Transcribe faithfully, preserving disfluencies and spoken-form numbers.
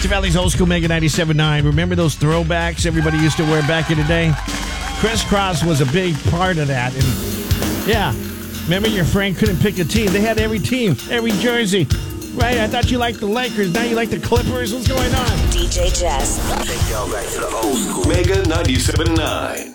Valley's Old School Mega ninety-seven point nine. Remember those throwbacks everybody used to wear back in the day? Crisscross was a big part of that. And yeah, remember your friend couldn't pick a team. They had every team, every jersey. Right? I thought you liked the Lakers. Now you like the Clippers. What's going on? D J Jess. Take y'all back to the old school. Mega ninety-seven point nine.